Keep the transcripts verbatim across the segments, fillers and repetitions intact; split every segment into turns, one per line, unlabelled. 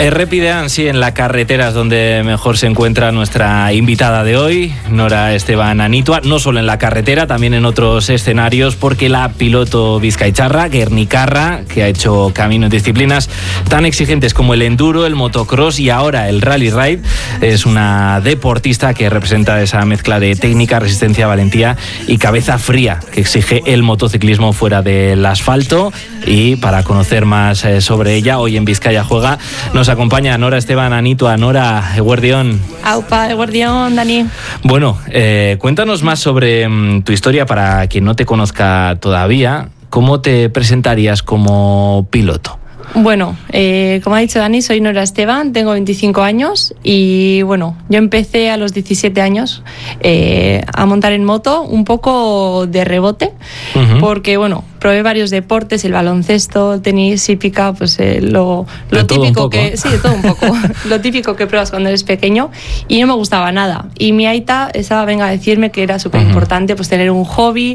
Errepidean, sí, en la carretera es donde mejor se encuentra nuestra invitada de hoy, Nora Esteban Anitua, no solo en la carretera, también en otros escenarios, porque la piloto bizkaitarra, guernicarra, que ha hecho camino en disciplinas tan exigentes como el enduro, el motocross y ahora el rally ride, es una deportista que representa esa mezcla de técnica, resistencia, valentía y cabeza fría que exige el motociclismo fuera del asfalto. Y para conocer más sobre ella, hoy en Vizcaya Juega nos acompaña Nora Esteban Anitua. Nora, eguerdión.
Aupa, eguerdión, Dani.
Bueno, eh, cuéntanos más sobre um, tu historia para quien no te conozca todavía. ¿Cómo te presentarías como piloto?
Bueno, eh, como ha dicho Dani, soy Nora Esteban, tengo veinticinco años y bueno, yo empecé a los diecisiete años eh, a montar en moto un poco de rebote, uh-huh. porque bueno, probé varios deportes, el baloncesto, el tenis, hípica, pues eh, lo, lo típico que sí, de todo un poco, lo típico que pruebas cuando eres pequeño y no me gustaba nada. Y mi aita estaba venga a decirme que era súper importante uh-huh. pues tener un hobby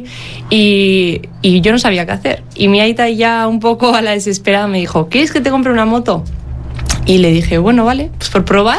y, y yo no sabía qué hacer. Y mi aita ya un poco a la desesperada me dijo, ¿quieres que te compre una moto? Y le dije, bueno, vale, pues por probar.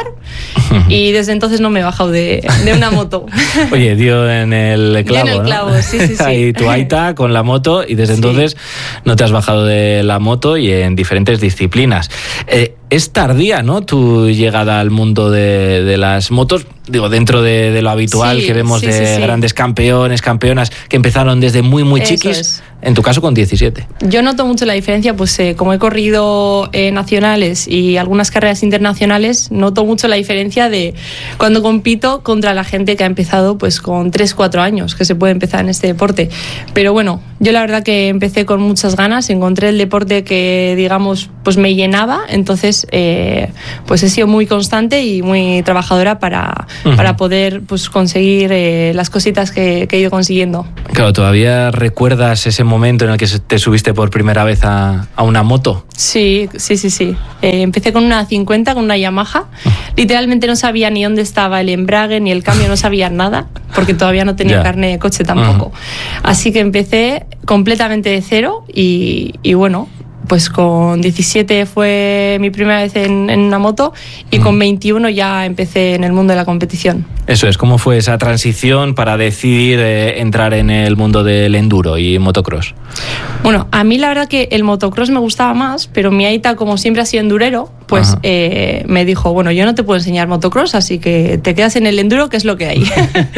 Y desde entonces no me he bajado de, de una moto.
Oye, dio en el clavo,
dio en el clavo, ¿no? sí, sí, sí.
Ahí tu aita con la moto y desde sí. entonces no te has bajado de la moto y en diferentes disciplinas. Eh, es tardía, ¿no?, tu llegada al mundo de, de las motos, digo, dentro de, de lo habitual sí, que vemos sí, de sí, sí. grandes campeones, campeonas que empezaron desde muy, muy Eso chiquis. Es. En tu caso, con diecisiete.
Yo noto mucho la diferencia, pues eh, como he corrido eh, nacionales y algunas carreras internacionales, noto mucho la diferencia de cuando compito contra la gente que ha empezado pues con tres, cuatro años, que se puede empezar en este deporte. Pero bueno, yo la verdad que empecé con muchas ganas, encontré el deporte que, digamos, pues me llenaba, entonces eh, pues he sido muy constante y muy trabajadora para, uh-huh. para poder pues conseguir eh, las cositas que, que he ido consiguiendo.
Claro, ¿todavía recuerdas ese momento en el que te subiste por primera vez a, a una moto?
Sí, sí, sí, sí. Eh, empecé con una cincuenta, con una Yamaha. Uh. Literalmente no sabía ni dónde estaba el embrague ni el cambio, no sabía nada, porque todavía no tenía yeah. carne de coche tampoco. Uh-huh. Así que empecé completamente de cero y, y bueno, pues con diecisiete fue mi primera vez en, en una moto y mm. con veintiuno ya empecé en el mundo de la competición.
Eso es, ¿cómo fue esa transición para decidir eh, entrar en el mundo del enduro y motocross?
Bueno, a mí la verdad que el motocross me gustaba más, pero mi aita, como siempre ha sido endurero, pues eh, me dijo, bueno, yo no te puedo enseñar motocross, así que te quedas en el enduro, que es lo que hay.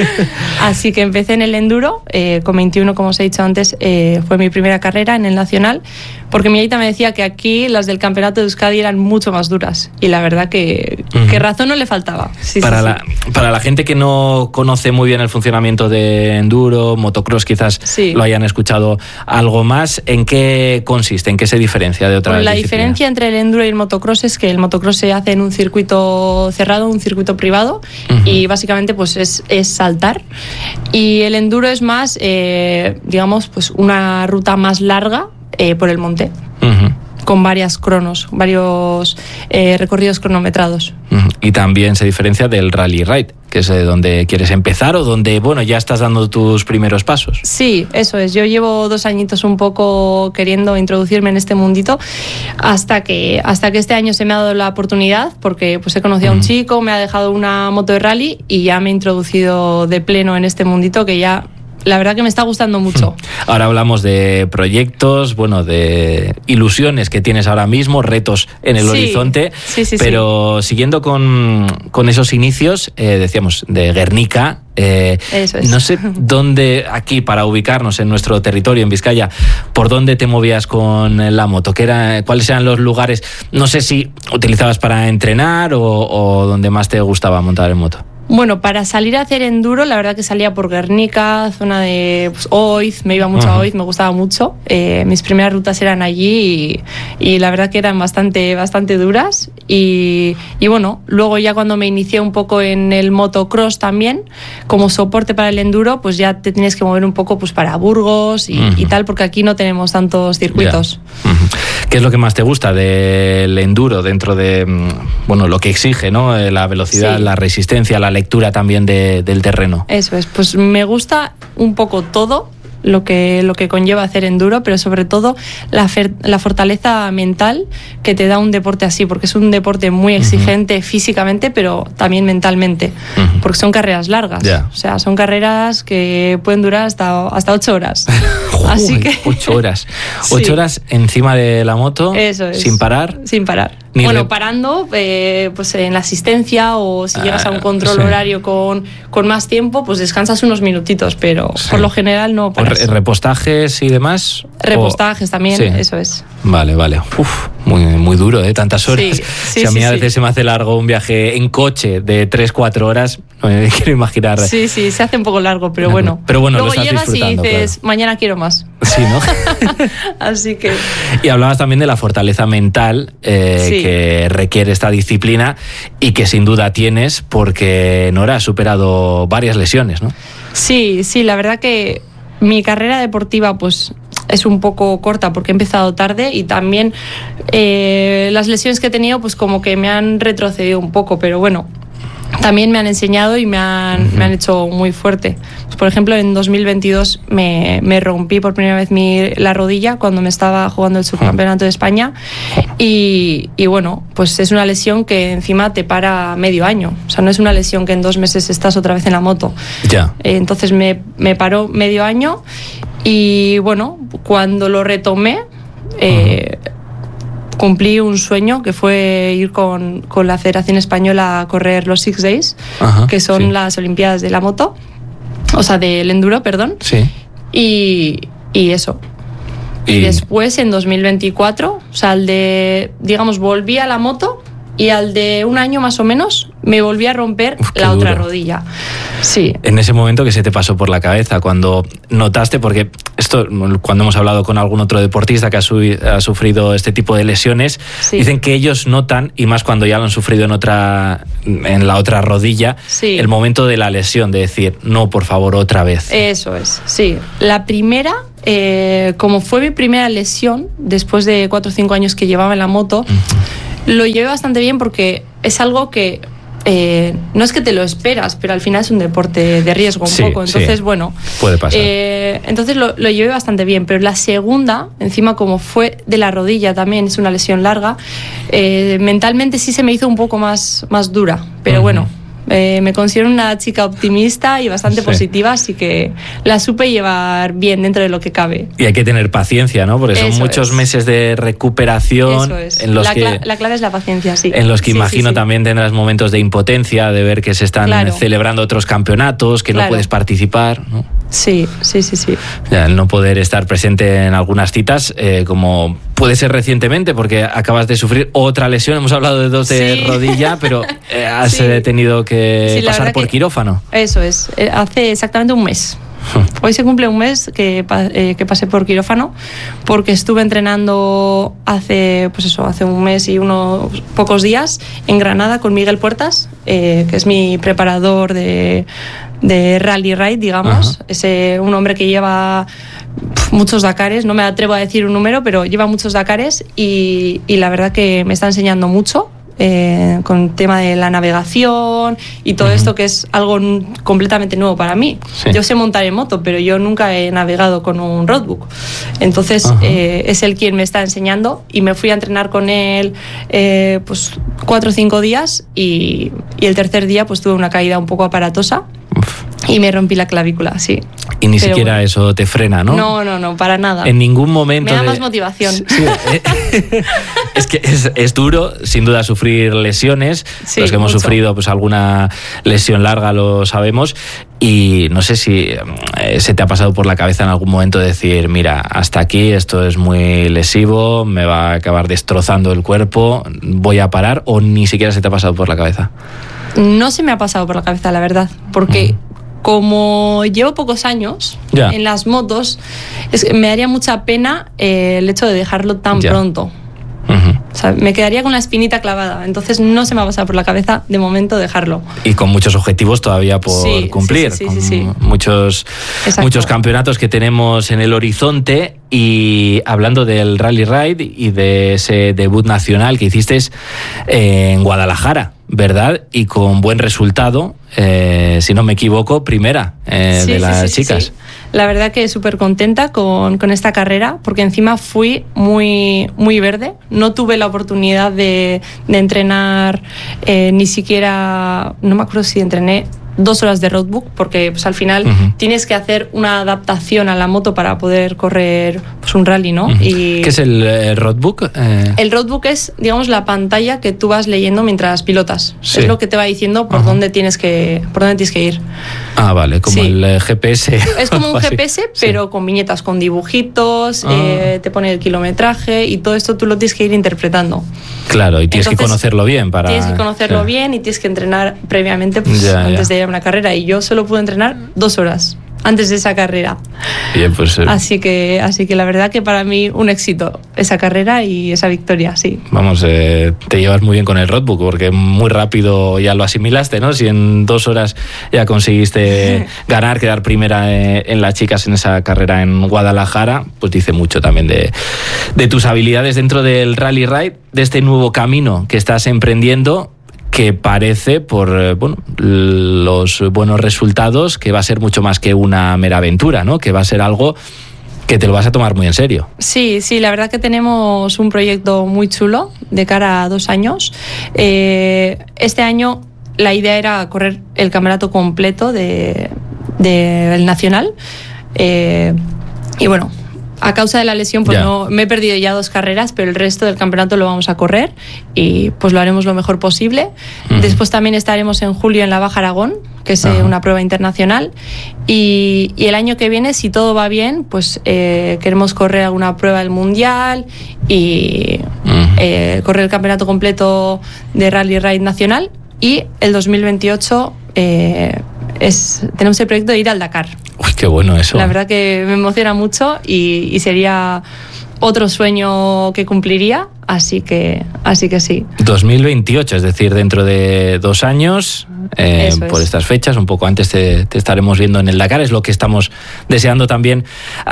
Así que empecé en el enduro, eh, con veintiuno, como os he dicho antes, eh, fue mi primera carrera en el nacional, porque mi aita me decía que aquí las del campeonato de Euskadi eran mucho más duras y la verdad que, uh-huh. que razón no le faltaba. Sí,
para,
sí,
la,
sí.
para la gente que no conoce muy bien el funcionamiento de enduro, motocross, quizás sí. lo hayan escuchado algo más, ¿en qué consiste? ¿En qué se diferencia de otras
bueno, la
disciplinas?
diferencia entre el enduro y el motocross es que el motocross se hace en un circuito cerrado, un circuito privado, uh-huh. y básicamente pues es, es saltar, y el enduro es más, eh, digamos, pues una ruta más larga eh, por el monte. Uh-huh. Con varias cronos, varios eh, recorridos cronometrados. Uh-huh.
Y también se diferencia del rally ride, que es de donde quieres empezar o donde, bueno, ya estás dando tus primeros pasos.
Sí, eso es. Yo llevo dos añitos un poco queriendo introducirme en este mundito hasta que, hasta que este año se me ha dado la oportunidad, porque pues he conocido uh-huh. a un chico, me ha dejado una moto de rally y ya me he introducido de pleno en este mundito que ya... La verdad que me está gustando mucho.
Ahora hablamos de proyectos, bueno, de ilusiones que tienes ahora mismo, retos en el sí, horizonte,
sí, sí,
pero
sí.
siguiendo con, con esos inicios, eh, decíamos, de Guernica, eh,
Eso es.
no sé dónde, aquí para ubicarnos en nuestro territorio, en Vizcaya, ¿por dónde te movías con la moto? ¿Qué era, ¿Cuáles eran los lugares? No sé si utilizabas para entrenar o, o donde más te gustaba montar en moto.
Bueno, para salir a hacer enduro, la verdad que salía por Guernica, zona de pues, Oiz, me iba mucho uh-huh. a Oiz, me gustaba mucho. Eh, mis primeras rutas eran allí y, y la verdad que eran bastante, bastante duras. Y, y bueno, luego ya cuando me inicié un poco en el motocross también, como soporte para el enduro, pues ya te tienes que mover un poco pues para Burgos y, uh-huh. y tal, porque aquí no tenemos tantos circuitos.
Yeah. Uh-huh. ¿Qué es lo que más te gusta del enduro dentro de, bueno, lo que exige, ¿no? La velocidad, sí. la resistencia, la lectura también de, del terreno?
Eso es, pues me gusta un poco todo, lo que, lo que conlleva hacer enduro, pero sobre todo la, fer, la fortaleza mental que te da un deporte así, porque es un deporte muy exigente uh-huh. físicamente, pero también mentalmente, uh-huh. porque son carreras largas, yeah. o sea, son carreras que pueden durar hasta, hasta ocho horas. Así
Uy,
que...
Ocho horas. Ocho sí. horas encima de la moto,
Eso es.
sin parar.
Sin parar. Ni bueno, re... parando eh, pues en la asistencia o si ah, llegas a un control sí. horario con, con más tiempo, pues descansas unos minutitos, pero sí. por lo general no paras.
¿Repostajes y demás?
Repostajes o... también, sí. eso es.
Vale, vale. Uf, muy, muy duro, ¿eh? Tantas horas. Sí, sí, si a mí sí, a veces sí. se me hace largo un viaje en coche de tres cuatro horas, no me quiero imaginar.
Sí, sí, se hace un poco largo, pero bueno.
Pero bueno,
luego
lo estás
llegas y dices,
claro.
mañana quiero más.
Sí, ¿no?
Así que...
Y hablabas también de la fortaleza mental eh, sí. que requiere esta disciplina y que sin duda tienes porque Nora ha superado varias lesiones, ¿no?
Sí, sí, la verdad que mi carrera deportiva pues es un poco corta porque he empezado tarde y también eh, las lesiones que he tenido pues como que me han retrocedido un poco, pero bueno, también me han enseñado y me han, uh-huh. me han hecho muy fuerte. Pues, por ejemplo, en dos mil veintidós me, me rompí por primera vez mi, la rodilla cuando me estaba jugando el subcampeonato de España y, y bueno, pues es una lesión que encima te para medio año. O sea, no es una lesión que en dos meses estás otra vez en la moto.
Ya.
Eh, entonces me, me paró medio año y bueno, cuando lo retomé... Eh, uh-huh. cumplí un sueño que fue ir con, con la Federación Española a correr los Six Days, Ajá, que son sí. las Olimpiadas de la moto, o sea, del enduro, perdón.
Sí.
Y, y eso. Y... y después, en dos mil veinticuatro, o sea, al de, digamos, volví a la moto y al de un año más o menos me volví a romper Uf, la otra duro. rodilla. Sí.
En ese momento, ¿qué se te pasó por la cabeza cuando notaste? Porque esto, cuando hemos hablado con algún otro deportista que ha, su, ha sufrido este tipo de lesiones, sí. dicen que ellos notan, y más cuando ya lo han sufrido en otra, en la otra rodilla,
sí.
el momento de la lesión, de decir, no, por favor, otra vez.
Eso es, sí. La primera, eh, como fue mi primera lesión, después de cuatro o cinco años que llevaba en la moto, uh-huh. lo llevé bastante bien porque es algo que Eh, no es que te lo esperas, pero al final es un deporte de riesgo un
sí,
poco, entonces
sí.
bueno,
puede pasar.
Eh, entonces lo, lo llevé bastante bien, pero la segunda, encima como fue de la rodilla también, es una lesión larga, eh, mentalmente sí se me hizo un poco más, más dura, pero uh-huh. bueno, eh, me considero una chica optimista y bastante sí. positiva, así que la supe llevar bien dentro de lo que cabe.
Y hay que tener paciencia, ¿no? Porque son
Eso
muchos
es.
meses de recuperación.
Eso es.
En los
la,
que,
cla- la clave es la paciencia, sí.
En los que
sí,
imagino
sí, sí.
también tendrás momentos de impotencia, de ver que se están
claro.
celebrando otros campeonatos, que
claro.
no puedes participar, ¿no?
Sí, sí, sí, sí.
Ya, el no poder estar presente en algunas citas, eh, como puede ser recientemente, porque acabas de sufrir otra lesión. Hemos hablado de dos de sí. rodilla, pero eh, has sí. tenido que sí, pasar por
que,
quirófano.
Eso es, eh, hace exactamente un mes. Hoy se cumple un mes que, eh, que pasé por quirófano, porque estuve entrenando hace, pues eso, hace un mes y unos pocos días en Granada con Miguel Puertas, eh, que es mi preparador de, de rally ride, digamos. Uh-huh. Es eh, un hombre que lleva muchos Dakares, no me atrevo a decir un número, pero lleva muchos Dakares y, y la verdad que me está enseñando mucho. Eh, con el tema de la navegación y todo uh-huh. esto, que es algo n- completamente nuevo para mí. Sí. Yo sé montar en moto, pero yo nunca he navegado con un roadbook. Entonces uh-huh. eh, es él quien me está enseñando y me fui a entrenar con él eh, pues cuatro o cinco días y, y el tercer día pues tuve una caída un poco aparatosa. Uf. Y me rompí la clavícula, sí.
Y ni
Pero
siquiera
bueno.
eso te frena, ¿no?
No, no, no, para nada.
En ningún momento.
Me da
de...
más motivación.
Sí, eh, es que es, es duro, sin duda, sufrir lesiones.
Sí,
los que hemos
mucho.
sufrido pues alguna lesión larga lo sabemos. Y no sé si eh, se te ha pasado por la cabeza en algún momento decir, mira, hasta aquí, esto es muy lesivo, me va a acabar destrozando el cuerpo, voy a parar, o ni siquiera se te ha pasado por la cabeza.
No se me ha pasado por la cabeza, la verdad, porque mm. como llevo pocos años yeah. en las motos, es, me daría mucha pena eh, el hecho de dejarlo tan yeah. pronto. Uh-huh. O sea, me quedaría con la espinita clavada, entonces no se me ha pasado por la cabeza de momento dejarlo.
Y con muchos objetivos todavía por
sí,
cumplir,
sí, sí,
con
sí, sí.
muchos, muchos campeonatos que tenemos en el horizonte. Y hablando del Rally Ride y de ese debut nacional que hiciste en Guadalajara, ¿verdad? Y con buen resultado, eh, si no me equivoco, primera eh,
sí,
de las
sí, sí,
chicas.
Sí, sí. La verdad que súper contenta con, con esta carrera, porque encima fui muy, muy verde. No tuve la oportunidad de, de entrenar eh, ni siquiera, no me acuerdo si entrené dos horas de roadbook, porque pues al final uh-huh. tienes que hacer una adaptación a la moto para poder correr pues, un rally, ¿no?
Uh-huh. Y ¿qué es el, el roadbook? Eh...
El roadbook es, digamos, la pantalla que tú vas leyendo mientras pilotas. Sí. Es lo que te va diciendo por uh-huh. dónde tienes que por dónde tienes que ir.
Ah, vale, como sí. el G P S.
Es como un G P S, pero sí. con viñetas, con dibujitos, ah. eh, te pone el kilometraje y todo esto tú lo tienes que ir interpretando.
Claro, y tienes Entonces, que conocerlo bien para...
Tienes que conocerlo sí. bien y tienes que entrenar previamente pues, ya, antes ya. de ir a una carrera. Y yo solo pude entrenar dos horas antes de esa carrera.
Bien, pues, eh.
así que así que la verdad que para mí un éxito esa carrera y esa victoria, sí.
Vamos, eh, te llevas muy bien con el roadbook porque muy rápido ya lo asimilaste, ¿no? Si en dos horas ya conseguiste ganar, quedar primera eh, en las chicas en esa carrera en Guadalajara, pues dice mucho también de, de tus habilidades dentro del Rally Ride, de este nuevo camino que estás emprendiendo, que parece, por bueno, los buenos resultados, que va a ser mucho más que una mera aventura, ¿no? Que va a ser algo que te lo vas a tomar muy en serio.
Sí, sí, la verdad que tenemos un proyecto muy chulo de cara a dos años. Eh, este año la idea era correr el campeonato completo de, de, del Nacional. Eh, y bueno, a causa de la lesión, pues no me he perdido ya dos carreras, pero el resto del campeonato lo vamos a correr y pues lo haremos lo mejor posible. Uh-huh. Después también estaremos en julio en la Baja Aragón, que es uh-huh. una prueba internacional. Y, y el año que viene, si todo va bien, pues eh, queremos correr alguna prueba del Mundial y uh-huh. eh, correr el campeonato completo de Rally Ride Nacional. Y el dos mil veintiocho eh, es, tenemos el proyecto de ir al Dakar.
Uy, qué bueno eso.
La verdad que me emociona mucho y, y sería otro sueño que cumpliría, así que, así que sí.
dos mil veintiocho, es decir, dentro de dos años, eh, por estas fechas, un poco antes te, te estaremos viendo en el Dakar. Es lo que estamos deseando también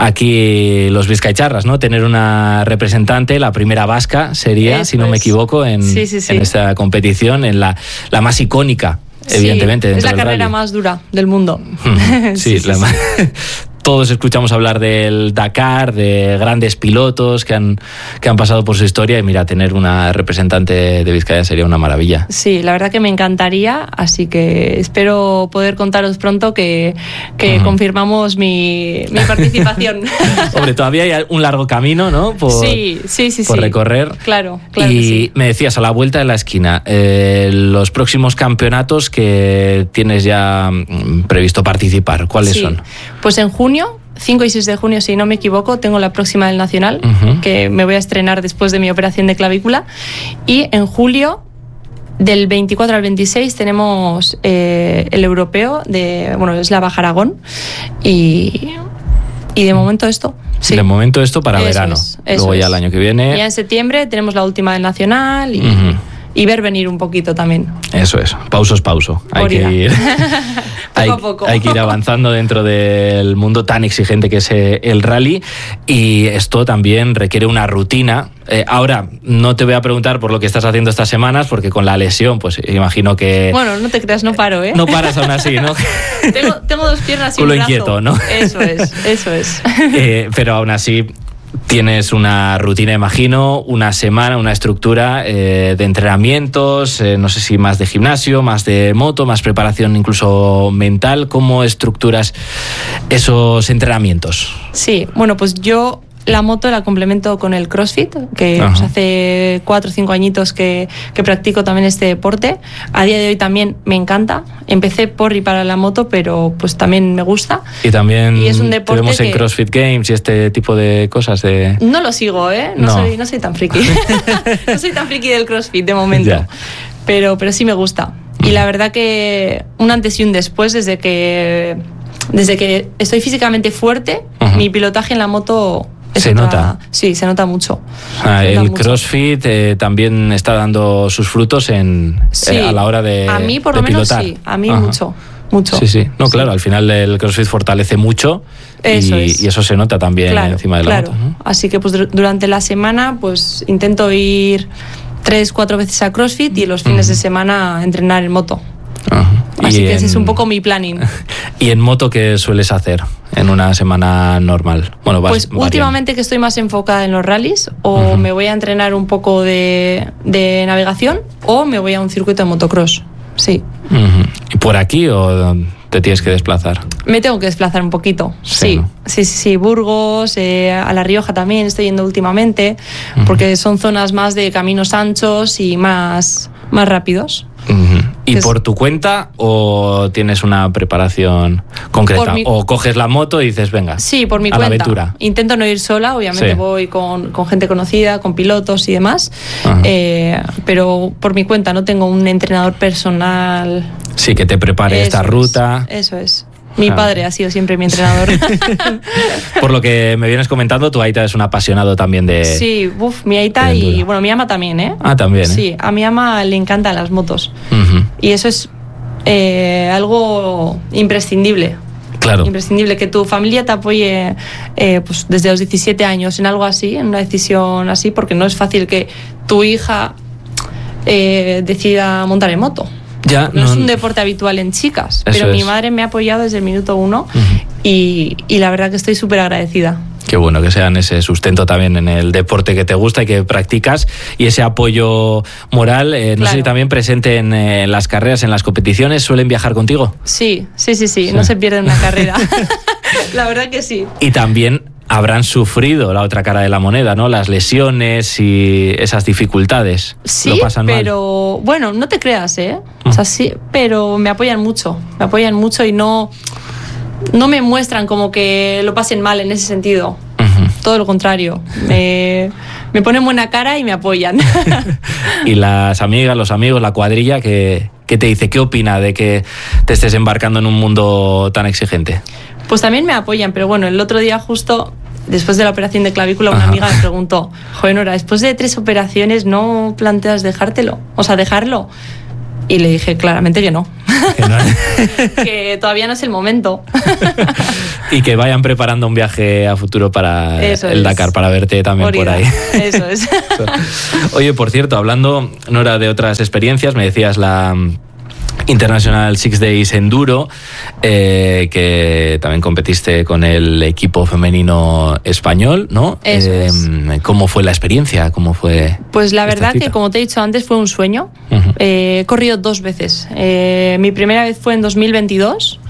aquí los vizcaicharras, ¿no? Tener una representante, la primera vasca sería, eso si no es. me equivoco, en, sí, sí, sí. en esta competición, en la, la más icónica. Evidentemente,
sí, es la carrera rally. más dura del mundo.
sí, sí, la sí. Más... Todos escuchamos hablar del Dakar, de grandes pilotos que han, que han pasado por su historia, y mira, tener una representante de Vizcaya sería una maravilla.
Sí, la verdad que me encantaría, así que espero poder contaros pronto que, que uh-huh. confirmamos mi, mi participación.
Hombre, todavía hay un largo camino, ¿no? Por,
sí, sí, sí.
Por
sí.
recorrer.
Claro, claro.
Y
que sí.
me decías, a la vuelta de la esquina, eh, los próximos campeonatos que tienes ya previsto participar, ¿cuáles
sí.
son?
Pues en junio, cinco y seis de junio, si no me equivoco, tengo la próxima del Nacional, uh-huh. que me voy a estrenar después de mi operación de clavícula. Y en julio, del veinticuatro al veintiséis, tenemos eh, el europeo, de bueno, es la Baja Aragón. Y, y de momento esto. Sí.
De momento esto para
eso
verano.
Es,
Luego ya
es.
el año que viene.
Ya en septiembre tenemos la última del Nacional y... Uh-huh. Y ver venir un poquito también.
Eso es, pausos pauso. Hay
Orida.
que ir
poco
hay,
a poco.
Hay que ir avanzando dentro del mundo tan exigente que es el rally, y esto también requiere una rutina. Eh, ahora, no te voy a preguntar por lo que estás haciendo estas semanas, porque con la lesión, pues imagino que...
Bueno, no te creas, no paro, ¿eh?
No paras aún así, ¿no?
tengo, tengo dos piernas y un
culo
brazo.
inquieto, ¿no?
Eso es, eso es.
Eh, pero aún así... Tienes una rutina, imagino, una semana, una estructura eh, de entrenamientos, eh, no sé si más de gimnasio, más de moto, más preparación incluso mental. ¿Cómo estructuras esos entrenamientos?
Sí, bueno, pues yo la moto la complemento con el CrossFit, que pues, hace cuatro o cinco añitos que, que practico también este deporte. A día de hoy también me encanta. Empecé por y para la moto, pero pues también me gusta.
Y también
y es un deporte
te vemos en
que...
CrossFit Games y este tipo de cosas. De...
No lo sigo, ¿eh? No,
no.
Soy, no soy tan friki. No soy tan friki del CrossFit de momento.
Ya.
Pero, pero sí me gusta. Y la verdad que un antes y un después, desde que, desde que estoy físicamente fuerte, uh-huh. mi pilotaje en la moto...
Se
otra,
nota.
Sí, se nota mucho.
Ah,
se
el
nota mucho.
CrossFit eh, también está dando sus frutos en,
sí,
eh, a la hora de
a mí por
de
lo menos
pilotar.
Sí, a mí
Ajá.
mucho, mucho.
Sí, sí. No,
sí.
claro, al final el CrossFit fortalece mucho
eso
y,
es.
y eso se nota también
claro,
encima de la
claro.
moto, ¿no?
Así que pues durante la semana pues intento ir tres, cuatro veces a CrossFit y los fines uh-huh. de semana entrenar en moto.
Ajá.
Así
y
que
en,
ese es un poco mi planning.
¿Y en moto qué sueles hacer? en una semana normal? Bueno, vas,
pues
variando.
Últimamente que estoy más enfocada en los rallies, o uh-huh. me voy a entrenar un poco de, de navegación o me voy a un circuito de motocross. Sí.
Uh-huh. ¿Y por aquí o te tienes que desplazar?
Me tengo que desplazar un poquito. Sí, sí,
¿no?
sí, sí, sí. Burgos, eh, a La Rioja también estoy yendo últimamente, uh-huh. porque son zonas más de caminos anchos y más, más rápidos.
Uh-huh. ¿Y por es... tu cuenta o tienes una preparación concreta? Mi... ¿O coges la moto y dices, venga,
sí, por mi
a
cuenta.
la aventura?
Intento no ir sola, obviamente sí. voy con, con gente conocida, con pilotos y demás, uh-huh. eh, pero por mi cuenta, no tengo un entrenador personal.
Sí, que te prepare eso esta
es,
ruta.
Eso es. Mi padre ha sido siempre mi entrenador.
Por lo que me vienes comentando, tu aita es un apasionado también de...
Sí, uf, mi aita y bueno, mi ama también, ¿eh?
Ah, también, ¿eh?
Sí, a mi ama le encantan las motos.
Uh-huh.
Y eso es eh, algo imprescindible.
Claro.
Imprescindible, que tu familia te apoye eh, pues desde los diecisiete años en algo así, en una decisión así, porque no es fácil que tu hija eh, decida montar en moto.
Ya,
no,
no
es un deporte habitual en chicas, pero
es.
mi madre me ha apoyado desde el minuto uno
uh-huh.
y, y la verdad que estoy súper agradecida.
Qué bueno que sean ese sustento también en el deporte que te gusta y que practicas, y ese apoyo moral, eh, no
claro.
sé si también presente en, eh, en las carreras, en las competiciones, ¿suelen viajar contigo?
Sí, sí, sí, sí, sí. No se pierde una carrera. La verdad que sí.
Y también habrán sufrido la otra cara de la moneda, ¿no? Las lesiones y esas dificultades.
Sí,
lo pasan
pero
mal.
Bueno, no te creas, ¿eh? O sea, sí, pero me apoyan mucho, me apoyan mucho y no, no me muestran como que lo pasen mal en ese sentido. Uh-huh. Todo lo contrario, me, me ponen buena cara y me apoyan.
Y las amigas, los amigos, la cuadrilla, ¿qué, qué te dice? ¿Qué opina de que te estés embarcando en un mundo tan exigente?
Pues también me apoyan, pero bueno, el otro día justo después de la operación de clavícula, una Ajá. amiga me preguntó, joder, Nora, después de tres operaciones, ¿no planteas dejártelo? O sea, dejarlo. Y le dije claramente que no. Que, no. Que todavía no es el momento.
Y que vayan preparando un viaje a futuro para Eso el es. Dakar, para verte también por, por ahí.
Eso es.
Oye, por cierto, hablando, Nora, de otras experiencias, me decías la International Six Days Enduro, eh, que también competiste con el equipo femenino español, ¿no?
Eso
eh,
es.
¿Cómo fue la experiencia? ¿Cómo fue?
Pues la verdad cita? que, como te he dicho antes, fue un sueño. Uh-huh. Eh, he corrido dos veces. Eh, mi primera vez fue en dos mil veintidós,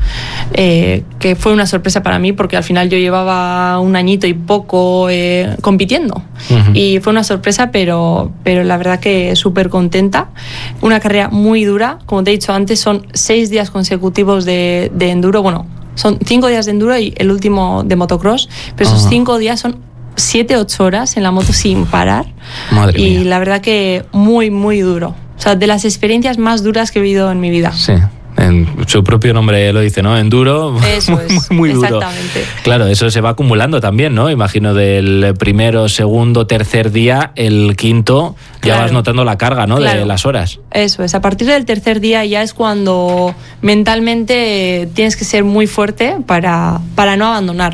eh, que fue una sorpresa para mí porque al final yo llevaba un añito y poco eh, compitiendo. Uh-huh. Y fue una sorpresa, pero, pero la verdad que súper contenta. Una carrera muy dura, como te he dicho antes, son seis días consecutivos de, de enduro. Bueno, son cinco días de enduro y el último de motocross, pero esos uh-huh. cinco días son siete, ocho horas en la moto sin parar.
Madre
y
mía.
La verdad que muy, muy duro. O sea, de las experiencias más duras que he vivido en mi vida.
Sí. En su propio nombre lo dice, ¿no? Enduro.
Eso es,
muy, muy duro.
Exactamente.
Claro, eso se va acumulando también, ¿no? Imagino del primero, segundo, tercer día, el quinto, ya claro. vas notando la carga, ¿no? Claro. De las horas.
Eso es, a partir del tercer día ya es cuando mentalmente tienes que ser muy fuerte para, para no abandonar.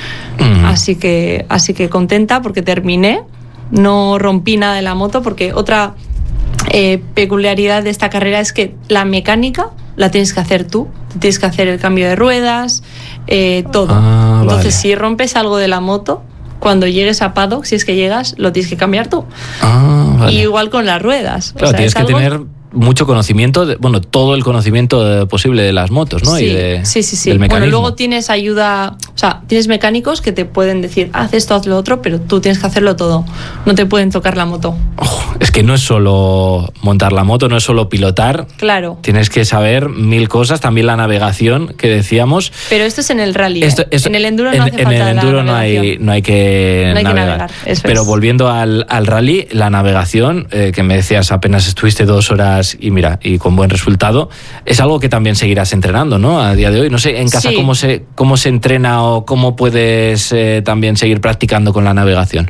Mm. Así que, así que contenta porque terminé, no rompí nada de la moto, porque otra eh, peculiaridad de esta carrera es que la mecánica la tienes que hacer tú, tienes que hacer el cambio de ruedas, eh, todo.
Ah,
Entonces,
vale.
si rompes algo de la moto, cuando llegues a paddock, si es que llegas, lo tienes que cambiar tú.
Ah, vale.
Y igual con las ruedas.
Claro,
o sea,
tienes que
algo...
tener mucho conocimiento, de, bueno, todo el conocimiento posible de las motos, ¿no?
Sí,
y de,
sí, sí, sí.
Del
bueno, luego tienes ayuda, o sea, tienes mecánicos que te pueden decir, haz esto, haz lo otro, pero tú tienes que hacerlo todo. No te pueden tocar la moto.
Oh, es que no es solo montar la moto, no es solo pilotar.
Claro.
Tienes que saber mil cosas, también la navegación que decíamos.
Pero esto es en el rally.
Esto,
¿eh?
esto,
en el enduro no
en,
hace
en
falta
el enduro
la
no hay, no hay que
no hay
navegar.
Que navegar eso
pero
es.
volviendo al, al rally, la navegación, eh, que me decías apenas estuviste dos horas y mira, y con buen resultado, es algo que también seguirás entrenando, ¿no? A día de hoy, no sé, en casa
sí.
cómo se cómo se entrena o cómo puedes eh, también seguir practicando con la navegación.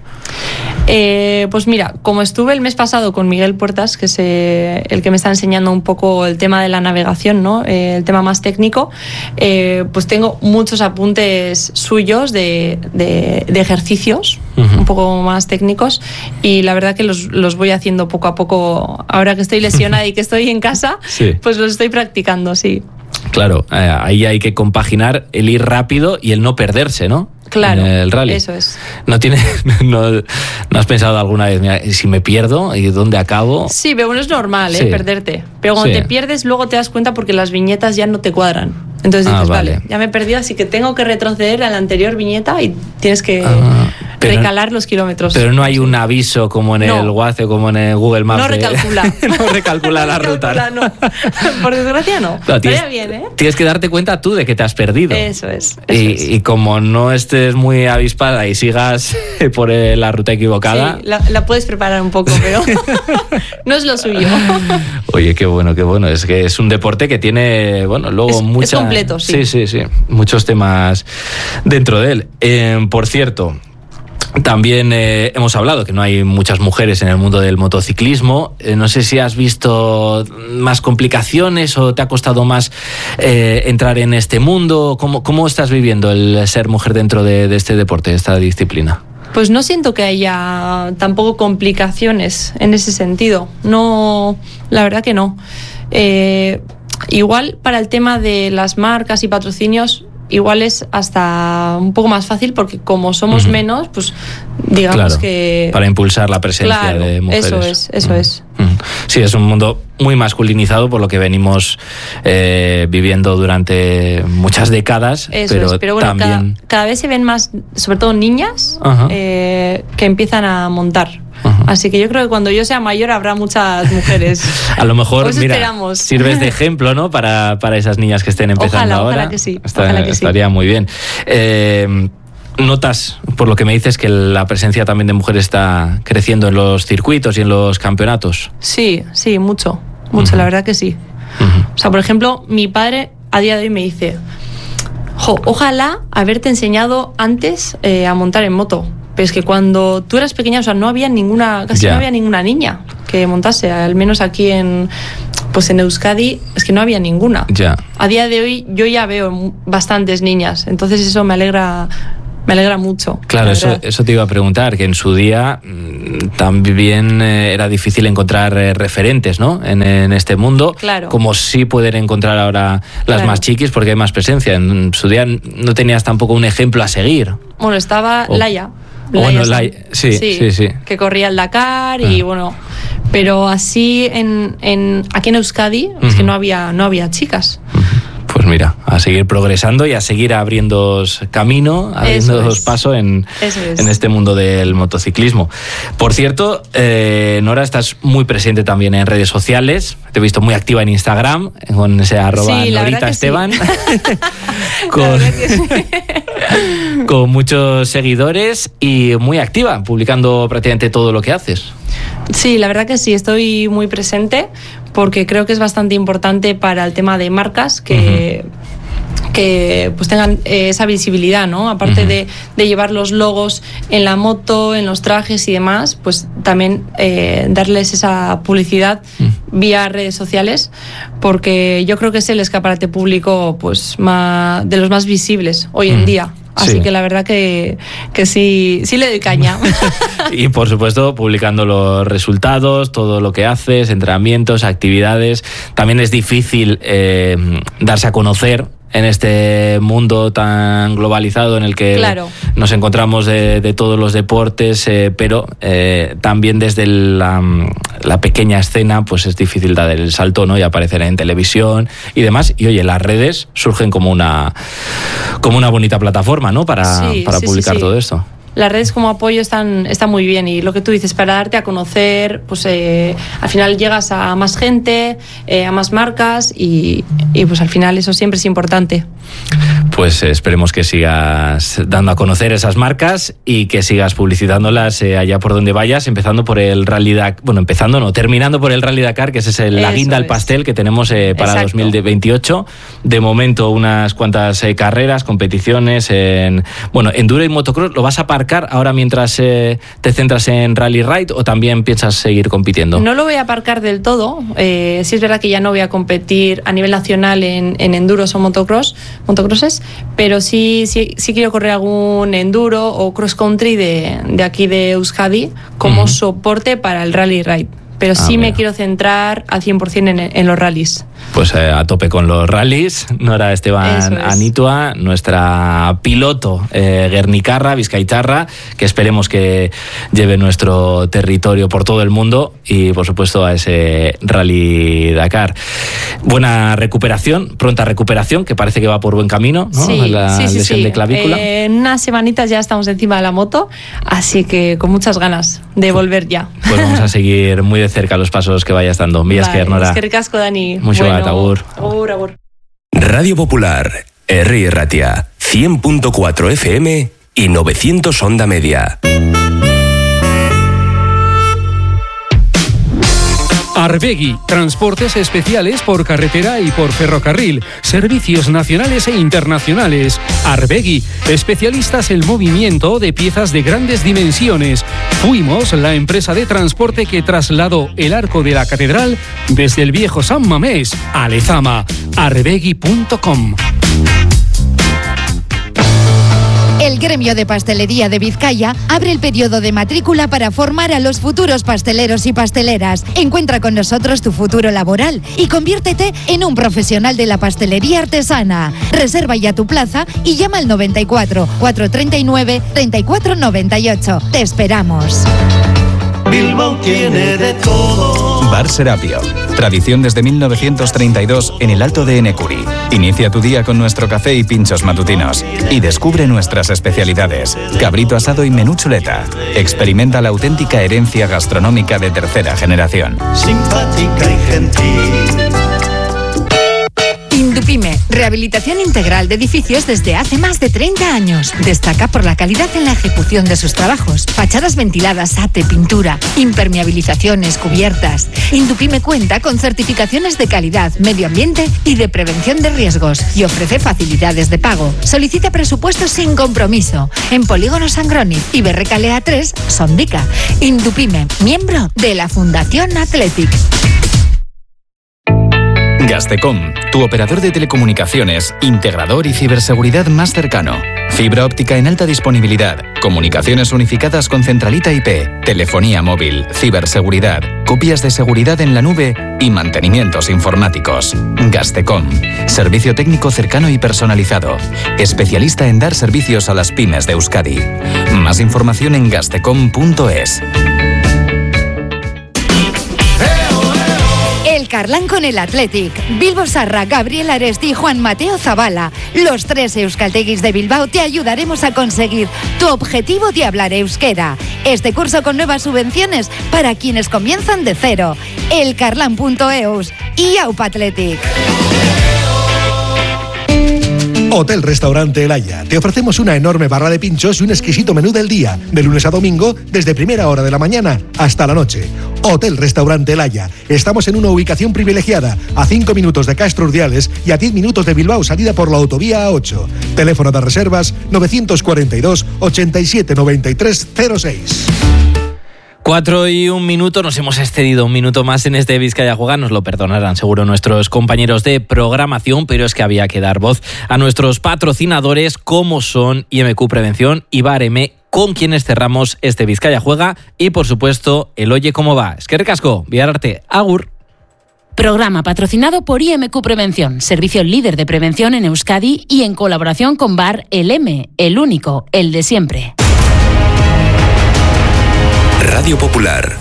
Eh, pues mira, como estuve el mes pasado con Miguel Puertas, que es eh, el que me está enseñando un poco el tema de la navegación, ¿no? Eh, el tema más técnico, eh, pues tengo muchos apuntes suyos de, de, de ejercicios, uh-huh. un poco más técnicos, y la verdad que los, los voy haciendo poco a poco. Ahora que estoy lesionada y que estoy en casa,
sí.
pues los estoy practicando, sí.
Claro, eh, ahí hay que compaginar el ir rápido y el no perderse, ¿no?
Claro,
en el rally.
Eso es.
¿No, tiene, no, ¿No has pensado alguna vez, mira, si me pierdo y dónde acabo?
Sí, pero bueno, es normal,
sí.
¿eh? Perderte. Pero cuando
sí.
te pierdes, luego te das cuenta porque las viñetas ya no te cuadran. Entonces dices, ah, vale. vale, ya me he perdido, así que tengo que retroceder a la anterior viñeta y tienes que ah, pero, recalar los kilómetros.
Pero no hay un aviso como en no. el Waze o como en el Google Maps.
No recalcula.
no recalcula la ruta.
No, no. Por desgracia no. no
tienes,
bien, ¿eh?
Tienes que darte cuenta tú de que te has perdido.
Eso es. Eso
y,
es.
y como no estés muy avispada y sigas por la ruta equivocada...
Sí, la, la puedes preparar un poco, pero no es lo suyo.
Oye, qué bueno, qué bueno. Es que es un deporte que tiene, bueno, luego
es,
mucha...
Es completo, sí.
Sí, sí, sí. Muchos temas dentro de él. Eh, por cierto, también eh, hemos hablado que no hay muchas mujeres en el mundo del motociclismo. Eh, no sé si has visto más complicaciones o te ha costado más eh, entrar en este mundo. ¿Cómo, cómo estás viviendo el ser mujer dentro de, de este deporte, de esta disciplina?
Pues no siento que haya tampoco complicaciones en ese sentido. No, la verdad que no. Eh, Igual para el tema de las marcas y patrocinios, igual es hasta un poco más fácil porque como somos uh-huh. menos, pues digamos
claro,
que...
para impulsar la presencia
claro,
de mujeres.
Eso es, eso
uh-huh.
es.
Uh-huh. Sí, es un mundo muy masculinizado por lo que venimos eh, viviendo durante muchas décadas.
Eso
pero,
es, pero bueno,
también...
cada, cada vez se ven más, sobre todo niñas,
uh-huh.
eh, que empiezan a montar.
Uh-huh.
Así que yo creo que cuando yo sea mayor habrá muchas mujeres.
A lo mejor,
pues
mira,
esperamos.
sirves de ejemplo, ¿no? Para, para esas niñas que estén empezando
ojalá,
ahora.
Ojalá que sí.
Está,
ojalá que
estaría
sí.
muy bien. Eh, ¿Notas, por lo que me dices, que la presencia también de mujeres está creciendo en los circuitos y en los campeonatos?
Sí, sí, mucho. Mucho, uh-huh. la verdad que sí.
Uh-huh.
O sea, por ejemplo, mi padre a día de hoy me dice, jo, ojalá haberte enseñado antes eh, a montar en moto. Pero es que cuando tú eras pequeña, o sea, no había ninguna, casi
ya.
no había ninguna niña que montase, al menos aquí en, pues en Euskadi, es que no había ninguna.
Ya.
A día de hoy yo ya veo bastantes niñas, entonces eso me alegra, me alegra mucho.
Claro, eso, eso te iba a preguntar, que en su día también eh, era difícil encontrar eh, referentes, ¿no? En, en este mundo,
claro.
como sí pueden encontrar ahora las
claro.
más chiquis, porque hay más presencia. En su día no tenías tampoco un ejemplo a seguir.
Bueno, estaba o... Laia.
Bueno, la, sí, sí, sí, sí.
Que corría el Dakar y ah. bueno, pero así en, en aquí en Euskadi uh-huh. es que no había no había chicas.
Uh-huh. Pues mira, a seguir progresando y a seguir abriendo camino, abriendo es. paso en,
es.
en este mundo del motociclismo. Por cierto, eh, Nora, estás muy presente también en redes sociales. Te he visto muy activa en Instagram, con ese arroba
sí,
Norita Esteban.
Sí.
con, sí. con muchos seguidores y muy activa, publicando prácticamente todo lo que haces.
Sí, la verdad que sí, estoy muy presente porque creo que es bastante importante para el tema de marcas que, uh-huh. que pues tengan eh, esa visibilidad, ¿no? Aparte uh-huh. de, de llevar los logos en la moto, en los trajes y demás, pues también eh, darles esa publicidad uh-huh. vía redes sociales, porque yo creo que es el escaparate público pues más, de los más visibles hoy uh-huh. en día. Así sí. que la verdad que, que sí, sí le doy caña.
Y por supuesto publicando los resultados, todo lo que haces, entrenamientos, actividades. También es difícil eh, darse a conocer en este mundo tan globalizado en el que
claro.
nos encontramos de, de todos los deportes, eh, pero eh, también desde la, la pequeña escena pues es difícil dar el salto, ¿no? Y aparecer en televisión y demás. Y oye, las redes surgen como una como una bonita plataforma, ¿no? Para,
sí,
para
sí,
publicar
sí, sí.
todo esto.
Las redes como apoyo están, están muy bien y lo que tú dices, para darte a conocer, pues eh, al final llegas a más gente, eh, a más marcas y, y pues al final eso siempre es importante.
Pues eh, esperemos que sigas dando a conocer esas marcas y que sigas publicitándolas eh, allá por donde vayas, empezando por el Rally Dakar, bueno, empezando no, terminando por el Rally Dakar, que ese es el, la guinda al pastel que tenemos eh, para
Exacto.
dos mil veintiocho. De momento unas cuantas eh, carreras, competiciones en, bueno, enduro y motocross. ¿Lo vas a aparcar ahora mientras eh, te centras en Rally Ride o también piensas seguir compitiendo?
No lo voy a aparcar del todo. Eh, sí es verdad que ya no voy a competir a nivel nacional en, en enduros o motocross, motocrosses, pero sí, sí, sí quiero correr algún enduro o cross country de, de aquí de Euskadi como uh-huh. soporte para el Rally Ride. Pero sí ah, me quiero centrar al cien por ciento en, en los rallies.
Pues eh, a tope con los rallies. Nora Esteban Anitua, nuestra piloto eh, guernicarra, vizcaitarra, que esperemos que lleve nuestro territorio por todo el mundo y por supuesto a ese Rally Dakar. Buena recuperación, pronta recuperación, que parece que va por buen camino, ¿no?
Sí,
la
sí, sí,
lesión
sí.
de clavícula.
Eh, en unas semanitas ya estamos encima de la moto, así que con muchas ganas de volver ya.
Pues vamos a seguir muy de cerca los pasos que vayas dando. Vías
Vale,
que Nora.
Es que ricasco, Dani.
Mucho
bueno,
agur.
Agur, agur.
Radio Popular, Herri Ratia, cien punto cuatro F M y novecientos onda media.
Arbegui, transportes especiales por carretera y por ferrocarril, servicios nacionales e internacionales. Arbegui, especialistas en movimiento de piezas de grandes dimensiones. Fuimos la empresa de transporte que trasladó el arco de la catedral desde el viejo San Mamés a Lezama. arbegui punto com.
El Gremio de Pastelería de Vizcaya abre el periodo de matrícula para formar a los futuros pasteleros y pasteleras. Encuentra con nosotros tu futuro laboral y conviértete en un profesional de la pastelería artesana. Reserva ya tu plaza y llama al noventa y cuatro, cuatrocientos treinta y nueve, treinta y cuatro noventa y ocho. Te esperamos.
Bilbao tiene de todo.
Bar Serapio. Tradición desde mil novecientos treinta y dos en el Alto de Enecuri. Inicia tu día con nuestro café y pinchos matutinos. Y descubre nuestras especialidades. Cabrito asado y menú chuleta. Experimenta la auténtica herencia gastronómica de tercera generación.
Simpática y gentil.
Indupime, rehabilitación integral de edificios desde hace más de treinta años. Destaca por la calidad en la ejecución de sus trabajos. Fachadas ventiladas, ate, pintura, impermeabilizaciones, cubiertas. Indupime cuenta con certificaciones de calidad, medio ambiente y de prevención de riesgos y ofrece facilidades de pago. Solicita presupuestos sin compromiso en Polígono Sangroni y Berrecalea tres, Sondica. Indupime, miembro de la Fundación Athletic.
Gastecom, tu operador de telecomunicaciones, integrador y ciberseguridad más cercano. Fibra óptica en alta disponibilidad, comunicaciones unificadas con centralita I P, telefonía móvil, ciberseguridad, copias de seguridad en la nube y mantenimientos informáticos. Gastecom, servicio técnico cercano y personalizado, especialista en dar servicios a las pymes de Euskadi. Más información en gastecom punto es.
El Carlán con el Athletic. Bilbo Sarra, Gabriel Aresti y Juan Mateo Zabala. Los tres euskalteguis de Bilbao te ayudaremos a conseguir tu objetivo de hablar euskera. Este curso con nuevas subvenciones para quienes comienzan de cero. el carlán punto eus y Aupa Athletic.
Hotel Restaurante El Haya. Te ofrecemos una enorme barra de pinchos y un exquisito menú del día, de lunes a domingo, desde primera hora de la mañana hasta la noche. Hotel Restaurante El Haya. Estamos en una ubicación privilegiada, a cinco minutos de Castro Urdiales y a diez minutos de Bilbao, salida por la autovía A ocho. Teléfono de reservas novecientos cuarenta y dos, ochenta y siete, noventa y tres, cero seis.
Cuatro y un minuto, nos hemos excedido un minuto más en este Vizcaya Juega, nos lo perdonarán seguro nuestros compañeros de programación, pero es que había que dar voz a nuestros patrocinadores como son I M Q Prevención y Bar M, con quienes cerramos este Vizcaya Juega y por supuesto el Oye Cómo Va. Es que recasco, Biararte, agur.
Programa patrocinado por I M Q Prevención, servicio líder de prevención en Euskadi y en colaboración con Bar El M, el único, el de siempre.
Radio Popular.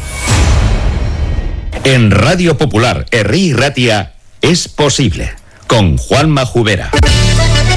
En Radio Popular, Herri Ratia, es posible. Con Juanma Jubera.